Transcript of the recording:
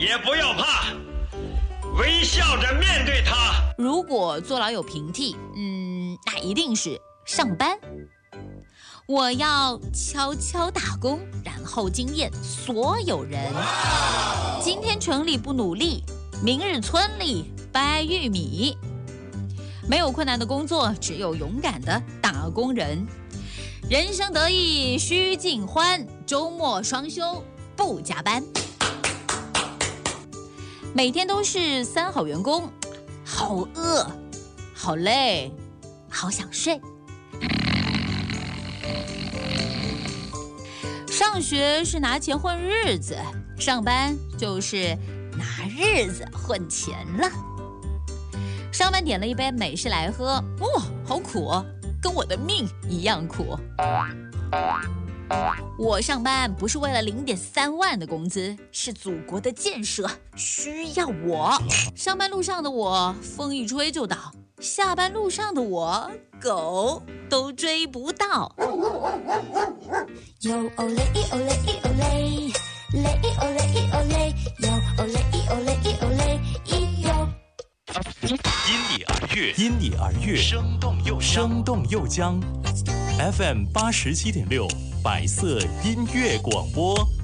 也不要怕，微笑着面对它。 如果坐牢有平替，那一定是上班。我要悄悄打工，然后惊艳所有人。今天城里不努力，明日村里掰玉米。没有困难的工作，只有勇敢的打工人。人生得意须尽欢，周末双休不加班。每天都是3好员工，好饿，好累，好想睡。上学是拿钱混日子，上班就是拿日子混钱了。上班点了一杯美式来喝，好苦，跟我的命一样苦。我上班不是为了0.3万的工资，是祖国的建设需要我。上班路上的我，风一吹就倒；下班路上的我，狗都追不到。 哟哦嘞一哦嘞一哦嘞，嘞一哦嘞一哦嘞，哟哦嘞一哦嘞一哦嘞一哟。 因你而悦，生动又将。FM 87.6，百色音乐广播。